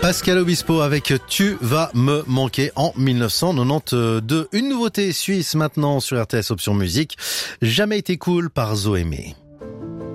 Pascal Obispo avec Tu vas me manquer en 1992. Une nouveauté suisse maintenant sur RTS Option Musique. Jamais été cool par Zoémé.